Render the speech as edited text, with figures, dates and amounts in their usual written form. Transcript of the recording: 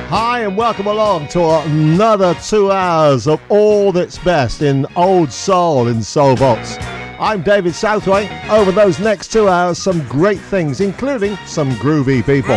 Hi and welcome along to another 2 hours of all that's best in old soul in Soul Vaults. I'm David Southway. Over those next 2 hours, some great things, including some groovy people.